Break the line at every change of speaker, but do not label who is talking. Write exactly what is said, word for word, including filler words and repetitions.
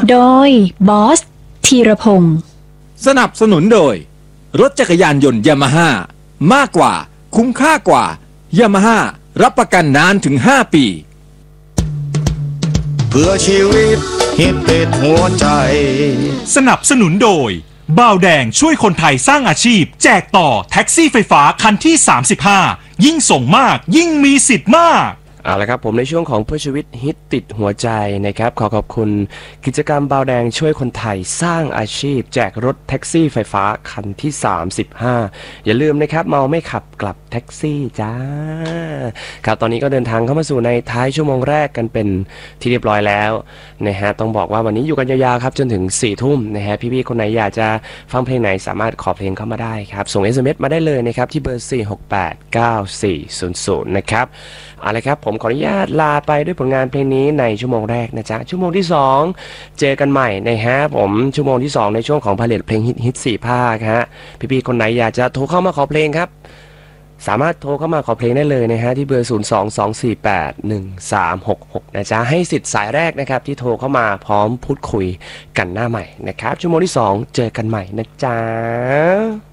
โดยบอสธีรพงศ์
สนับสนุนโดยรถจักรยานยนต์ยามาฮ่ามากกว่าคุ้มค่ากว่ายามาฮ่ารับประกันนานถึงห้าปี
เพื่อชีวิตฮิตติดหัวใจ
สนับสนุนโดยบ่าวแดงช่วยคนไทยสร้างอาชีพแจกต่อแท็กซี่ไฟฟ้าคันที่สามสิบห้ายิ่งส่งมากยิ่งมีสิทธิ์มาก
เอาละครับผมในช่วงของเพื่อชีวิตฮิตติดหัวใจนะครับขอขอบคุณกิจกรรมบ่าวแดงช่วยคนไทยสร้างอาชีพแจกรถแท็กซี่ไฟฟ้าคันที่สามสิบห้าอย่าลืมนะครับเมาไม่ขับกลับแท็กซี่จ้าครับตอนนี้ก็เดินทางเข้ามาสู่ในท้ายชั่วโมงแรกกันเป็นที่เรียบร้อยแล้วนะฮะต้องบอกว่าวันนี้อยู่กันยาวๆครับจนถึงสี่ทุ่มนะฮะพี่ๆคนไหนอยากจะฟังเพลงไหนสามารถขอเพลงเข้ามาได้ครับส่ง เอส เอ็ม เอส มาได้เลยนะครับที่เบอร์สี่ หก แปด เก้า สี่ ศูนย์ ศูนย์นะครับเอาละครับผมขออนุญาตลาไปด้วยผลงานเพลงนี้ในชั่วโมงแรกนะจ๊ะชั่วโมงที่สองเจอกันใหม่นะฮะผมชั่วโมงที่สองในช่วงของผลิตเพลงฮิตฮิตสี่ภาคฮะพี่ๆคนไหนอยากจะโทรเข้ามาขอเพลงครับสามารถโทรเข้ามาขอเพลงได้เลยนะฮะที่เบอร์ศูนย์ สอง สอง สี่ แปด หนึ่ง สาม หก หกนะจ๊ะให้สิทธิ์สายแรกนะครับที่โทรเข้ามาพร้อมพูดคุยกันหน้าใหม่นะครับชั่วโมงที่สองเจอกันใหม่นะจ๊ะ